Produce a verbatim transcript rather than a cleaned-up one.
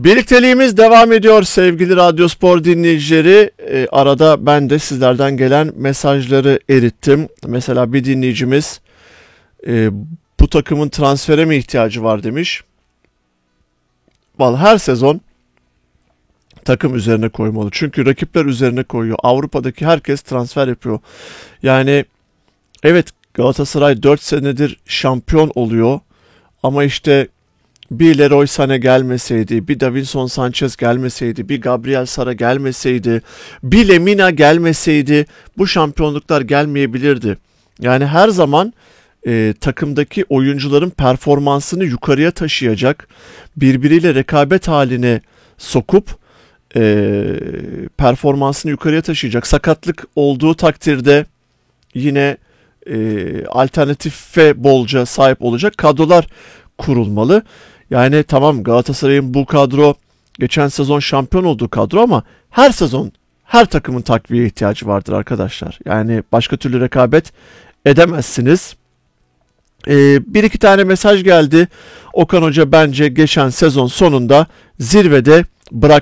Birlikteliğimiz devam ediyor sevgili Radyospor dinleyicileri. E, arada ben de sizlerden gelen mesajları erittim. Mesela bir dinleyicimiz e, bu takımın transfere mi ihtiyacı var demiş. Vallahi her sezon takım üzerine koymalı. Çünkü rakipler üzerine koyuyor. Avrupa'daki herkes transfer yapıyor. Yani evet, Galatasaray dört senedir şampiyon oluyor. Ama işte bir Leroy Sané gelmeseydi, bir Davinson Sanchez gelmeseydi, bir Gabriel Sara gelmeseydi, bir Lemina gelmeseydi bu şampiyonluklar gelmeyebilirdi. Yani her zaman e, takımdaki oyuncuların performansını yukarıya taşıyacak, birbiriyle rekabet haline sokup e, performansını yukarıya taşıyacak. Sakatlık olduğu takdirde yine e, alternatife bolca sahip olacak kadrolar kurulmalı. Yani tamam, Galatasaray'ın bu kadro geçen sezon şampiyon olduğu kadro ama her sezon her takımın takviye ihtiyacı vardır arkadaşlar. Yani başka türlü rekabet edemezsiniz. Ee, bir iki tane mesaj geldi. Okan Hoca bence geçen sezon sonunda zirvede bırak